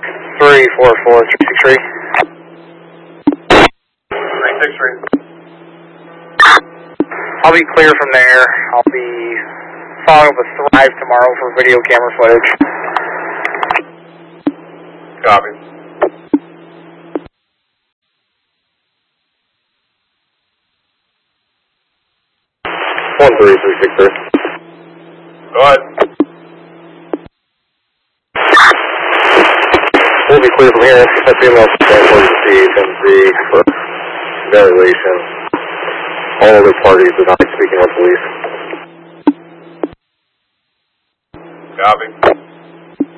344-363. 363. I'll be clear from there. I'll be following up with Thrive tomorrow for video camera footage. Copy. One 363. Go ahead. We'll be clear from here. That female transport received MZ for evaluation. All other parties are not speaking with police. Copy.